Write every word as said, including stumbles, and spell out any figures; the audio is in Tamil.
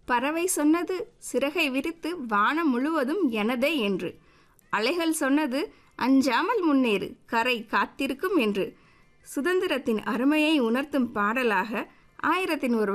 பறவை சொன்னது சிறகை விரித்து வானம் முழுவதும் எனதே என்று. அலைகள் சொன்னது அஞ்சாமல் முன்னேறு, கரை காத்திருக்கும் என்று. சுதந்திரத்தின் அருமையை உணர்த்தும் பாடலாக ஆயிரத்தின் ஒரு